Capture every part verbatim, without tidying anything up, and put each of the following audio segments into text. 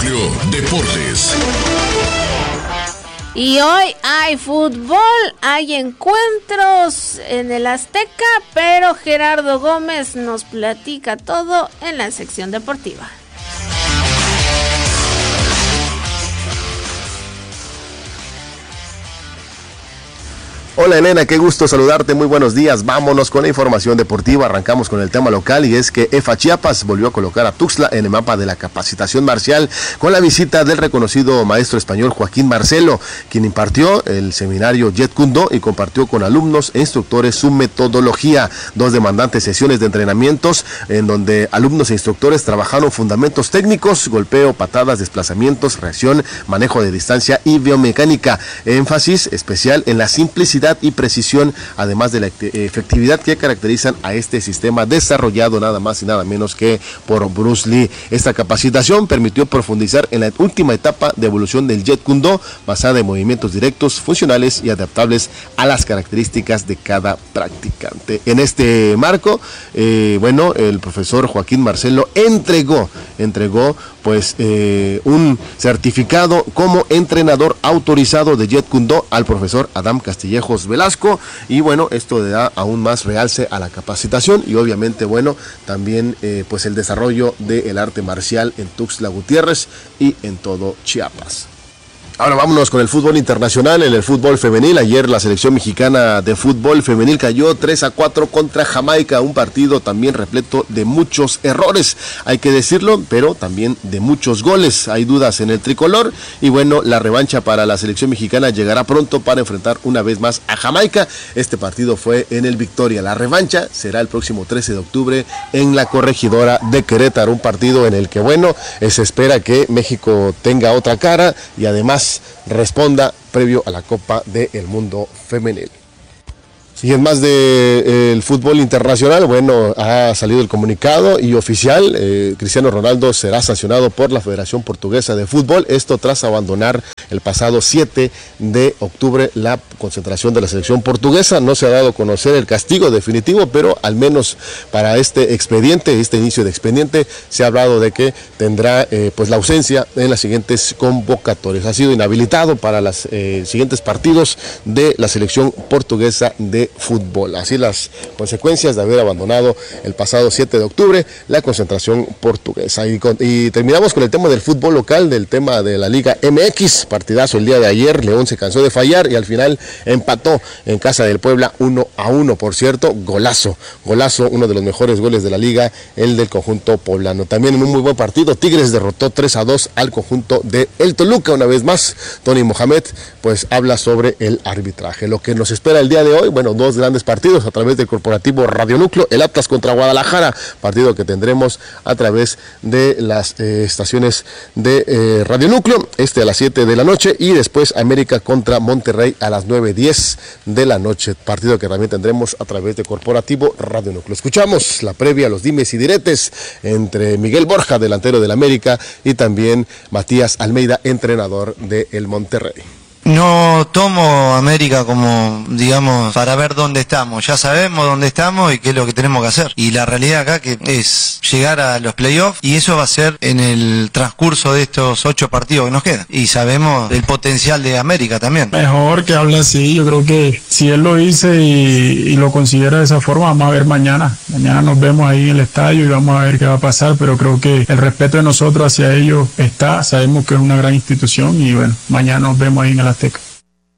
Núcleo Deportes. Y hoy hay fútbol, hay encuentros en el Azteca, pero Gerardo Gómez nos platica todo en la sección deportiva. Hola Elena, qué gusto saludarte, muy buenos días. Vámonos con la información deportiva, arrancamos con el tema local y es que E F A Chiapas volvió a colocar a Tuxtla en el mapa de la capacitación marcial con la visita del reconocido maestro español Joaquín Marcelo, quien impartió el seminario Jet Kundo y compartió con alumnos e instructores su metodología. Dos demandantes sesiones de entrenamientos en donde alumnos e instructores trabajaron fundamentos técnicos, golpeo, patadas, desplazamientos, reacción, manejo de distancia y biomecánica. Énfasis especial en la simplicidad y precisión, además de la efectividad que caracterizan a este sistema desarrollado nada más y nada menos que por Bruce Lee. Esta capacitación permitió profundizar en la última etapa de evolución del Jet Kundo, basada en movimientos directos, funcionales y adaptables a las características de cada practicante. En este marco, eh, bueno, el profesor Joaquín Marcelo entregó, entregó pues eh, un certificado como entrenador autorizado de Jet Kundo al profesor Adam Castillejos Velasco, y bueno, esto le da aún más realce a la capacitación y obviamente bueno, también eh, pues el desarrollo del arte marcial en Tuxtla Gutiérrez y en todo Chiapas. Ahora vámonos con el fútbol internacional. En el fútbol femenil, ayer la selección mexicana de fútbol femenil cayó tres a cuatro contra Jamaica, un partido también repleto de muchos errores, hay que decirlo, pero también de muchos goles. Hay dudas en el tricolor y bueno, la revancha para la selección mexicana llegará pronto para enfrentar una vez más a Jamaica. Este partido fue en el Victoria, la revancha será el próximo trece de octubre en la Corregidora de Querétaro, un partido en el que bueno, se espera que México tenga otra cara y además responda previo a la Copa del Mundo Femenil. Y en más del fútbol internacional, bueno, ha salido el comunicado y oficial, eh, Cristiano Ronaldo será sancionado por la Federación Portuguesa de Fútbol, esto tras abandonar el pasado siete de octubre la concentración de la selección portuguesa. No se ha dado a conocer el castigo definitivo, pero al menos para este expediente, este inicio de expediente, se ha hablado de que tendrá eh, pues la ausencia en las siguientes convocatorias. Ha sido inhabilitado para los eh, siguientes partidos de la selección portuguesa de fútbol. Así las consecuencias de haber abandonado el pasado siete de octubre la concentración portuguesa. Y, con, y terminamos con el tema del fútbol local, del tema de la Liga M X. Partidazo el día de ayer, León se cansó de fallar y al final empató en casa del Puebla uno a uno. Por cierto, golazo, golazo, uno de los mejores goles de la liga, el del conjunto poblano. También en un muy buen partido, Tigres derrotó tres a dos al conjunto de el Toluca. Una vez más, Tony Mohamed pues habla sobre el arbitraje. Lo que nos espera el día de hoy, bueno, dos grandes partidos a través del corporativo Radio Núcleo, el Atlas contra Guadalajara, partido que tendremos a través de las eh, estaciones de eh, Radio Núcleo, este a las siete de la noche, y después América contra Monterrey a las nueve diez de la noche, partido que también tendremos a través de corporativo Radio Núcleo. Escuchamos la previa, los dimes y diretes entre Miguel Borja, delantero del América, y también Matías Almeida, entrenador del Monterrey. No tomo América como, digamos, para ver dónde estamos. Ya sabemos dónde estamos y qué es lo que tenemos que hacer. Y la realidad acá que es llegar a los playoffs, y eso va a ser en el transcurso de estos ocho partidos que nos quedan. Y sabemos el potencial de América también. Mejor que hable así. Yo creo que si él lo dice y, y lo considera de esa forma, vamos a ver mañana. Mañana nos vemos ahí en el estadio y vamos a ver qué va a pasar. Pero creo que el respeto de nosotros hacia ellos está. Sabemos que es una gran institución y bueno, mañana nos vemos ahí en el Azteca.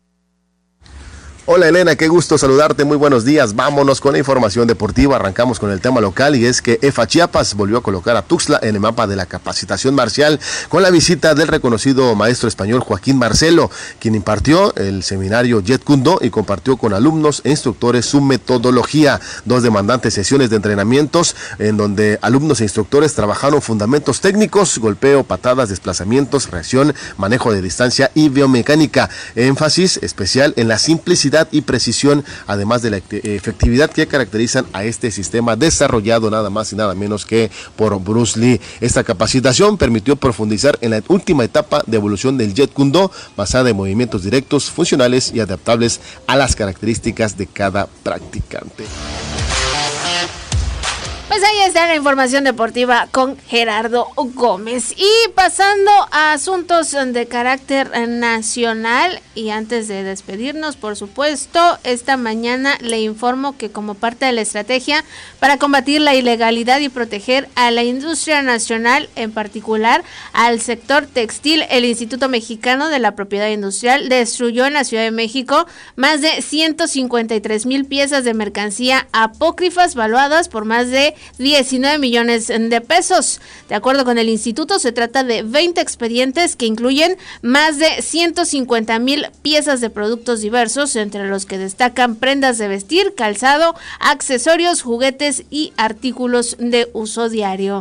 Hola Elena, qué gusto saludarte, muy buenos días. Vámonos con la información deportiva, arrancamos con el tema local y es que E F A Chiapas volvió a colocar a Tuxtla en el mapa de la capacitación marcial con la visita del reconocido maestro español Joaquín Marcelo, quien impartió el seminario Jet Kundo y compartió con alumnos e instructores su metodología. Dos demandantes sesiones de entrenamientos en donde alumnos e instructores trabajaron fundamentos técnicos, golpeo, patadas, desplazamientos, reacción, manejo de distancia y biomecánica. Énfasis especial en la simplicidad y precisión, además de la efectividad que caracterizan a este sistema desarrollado nada más y nada menos que por Bruce Lee. Esta capacitación permitió profundizar en la última etapa de evolución del Jet Kundo, basada en movimientos directos, funcionales y adaptables a las características de cada practicante. Pues ahí está la información deportiva con Gerardo Gómez. Y pasando a asuntos de carácter nacional, y antes de despedirnos, por supuesto, esta mañana le informo que como parte de la estrategia para combatir la ilegalidad y proteger a la industria nacional, en particular al sector textil, el Instituto Mexicano de la Propiedad Industrial destruyó en la Ciudad de México más de ciento cincuenta y tres mil piezas de mercancía apócrifas valuadas por más de diecinueve millones de pesos. De acuerdo con el instituto, se trata de veinte expedientes que incluyen más de ciento cincuenta mil piezas de productos diversos, entre los que destacan prendas de vestir, calzado, accesorios, juguetes y artículos de uso diario.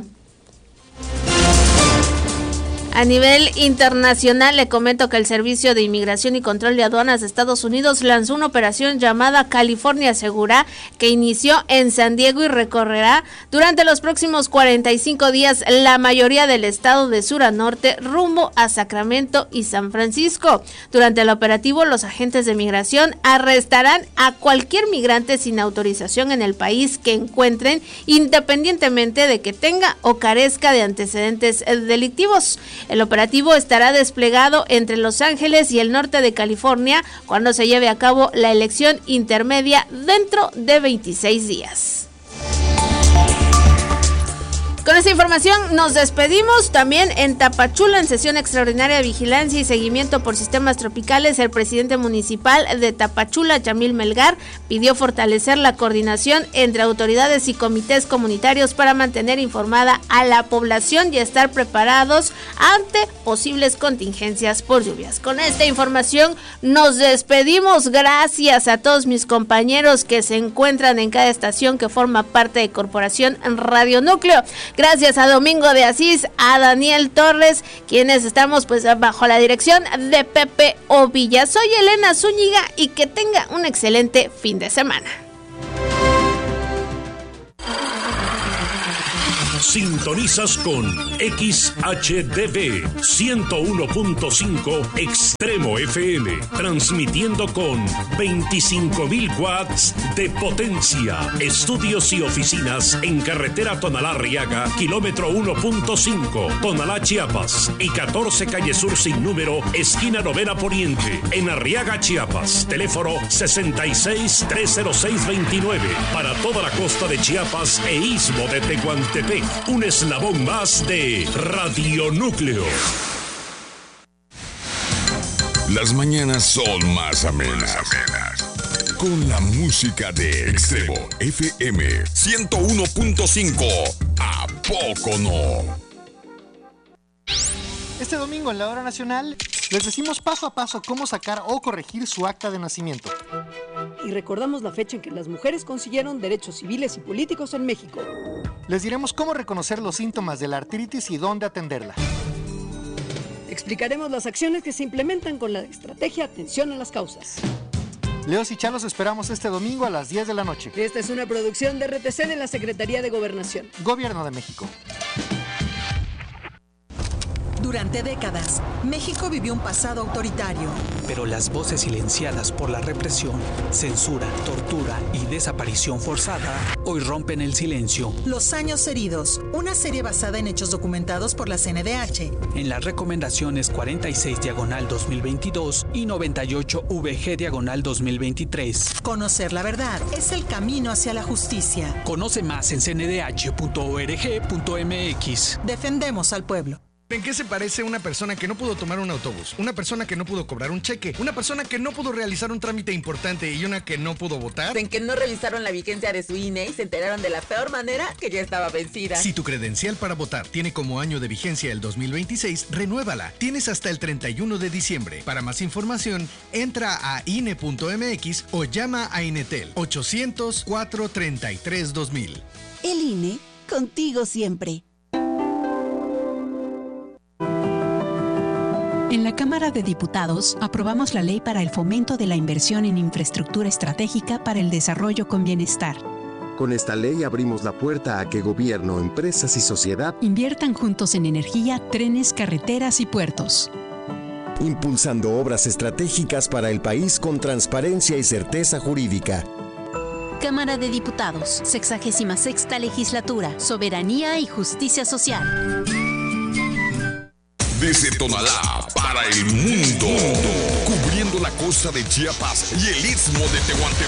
A nivel internacional, le comento que el Servicio de Inmigración y Control de Aduanas de Estados Unidos lanzó una operación llamada California Segura, que inició en San Diego y recorrerá durante los próximos cuarenta y cinco días la mayoría del estado de sur a norte, rumbo a Sacramento y San Francisco. Durante el operativo, los agentes de migración arrestarán a cualquier migrante sin autorización en el país que encuentren, independientemente de que tenga o carezca de antecedentes delictivos. El operativo estará desplegado entre Los Ángeles y el norte de California cuando se lleve a cabo la elección intermedia dentro de veintiséis días. Con esta información nos despedimos. También en Tapachula, en sesión extraordinaria de vigilancia y seguimiento por sistemas tropicales, el presidente municipal de Tapachula, Yamil Melgar, pidió fortalecer la coordinación entre autoridades y comités comunitarios para mantener informada a la población y estar preparados ante posibles contingencias por lluvias. Con esta información nos despedimos. Gracias a todos mis compañeros que se encuentran en cada estación que forma parte de Corporación Radio Núcleo. Gracias a Domingo de Asís, a Daniel Torres, quienes estamos pues bajo la dirección de Pepe Ovilla. Soy Elena Zúñiga y que tenga un excelente fin de semana. Sintonizas con X H D V ciento uno punto cinco Extremo F M, transmitiendo con veinticinco mil watts de potencia. Estudios y oficinas en carretera Tonalá-Arriaga, kilómetro uno punto cinco, Tonalá, Chiapas, y catorce calle Sur sin número, esquina Novena Poniente, en Arriaga, Chiapas. Teléfono sesenta y seis, trescientos seis, veintinueve. Para toda la costa de Chiapas e istmo de Tehuantepec. Un eslabón más de Radio Núcleo. Las mañanas son más amenas. Con la música de Extremo F M ciento uno punto cinco. ¿A poco no? Este domingo en la Hora Nacional les decimos paso a paso cómo sacar o corregir su acta de nacimiento. Y recordamos la fecha en que las mujeres consiguieron derechos civiles y políticos en México. Les diremos cómo reconocer los síntomas de la artritis y dónde atenderla. Explicaremos las acciones que se implementan con la estrategia Atención a las Causas. Leos y Chalos esperamos este domingo a las diez de la noche. Esta es una producción de R T C de la Secretaría de Gobernación. Gobierno de México. Durante décadas, México vivió un pasado autoritario. Pero las voces silenciadas por la represión, censura, tortura y desaparición forzada hoy rompen el silencio. Los años heridos, una serie basada en hechos documentados por la C N D H. En las recomendaciones cuarenta y seis diagonal dos mil veintidós y noventa y ocho V G diagonal dos mil veintitrés. Conocer la verdad es el camino hacia la justicia. Conoce más en c n d h punto org punto m x. Defendemos al pueblo. ¿En qué se parece una persona que no pudo tomar un autobús? Una persona que no pudo cobrar un cheque, una persona que no pudo realizar un trámite importante y una que no pudo votar. En que no revisaron la vigencia de su I N E y se enteraron de la peor manera que ya estaba vencida. Si tu credencial para votar tiene como año de vigencia el dos mil veintiséis, renuévala. Tienes hasta el treinta y uno de diciembre. Para más información, entra a I N E punto m x o llama a Inetel ochocientos, cuatrocientos treinta y tres, dos mil. El I N E, contigo siempre. En la Cámara de Diputados aprobamos la ley para el fomento de la inversión en infraestructura estratégica para el desarrollo con bienestar. Con esta ley abrimos la puerta a que gobierno, empresas y sociedad inviertan juntos en energía, trenes, carreteras y puertos. Impulsando obras estratégicas para el país con transparencia y certeza jurídica. Cámara de Diputados, sexagésima sexta legislatura, Soberanía y Justicia Social. Desde Tonalá para el mundo, cubriendo la costa de Chiapas y el istmo de Tehuantepec.